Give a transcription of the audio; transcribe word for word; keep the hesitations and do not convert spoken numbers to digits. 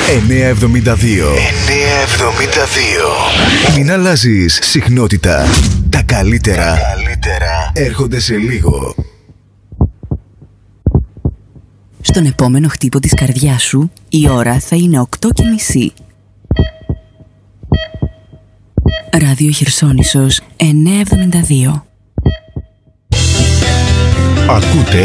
εννιακόσια εβδομήντα δύο. εννιακόσια εβδομήντα δύο. Μην αλλάζεις συχνότητα. Τα καλύτερα, Τα καλύτερα έρχονται σε λίγο. Στον επόμενο χτύπο της καρδιάς σου, η ώρα θα είναι οκτώ και μισή. Ράδιο Χερσόνησος εννιακόσια εβδομήντα δύο. Ακούτε